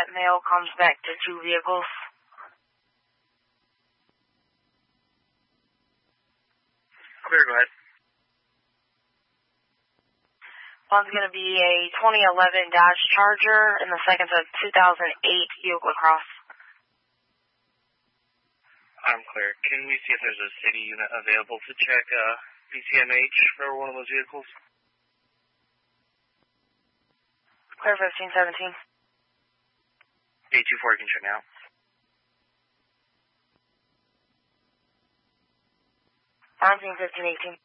that mail comes back to 2 vehicles. Clear, go ahead. One's going to be a 2011 Dodge Charger, and the second's a 2008 Buick LaCrosse. I'm clear. Can we see if there's a city unit available to check BCMH for one of those vehicles? Clear 1517. 824, you can check me out. 191518.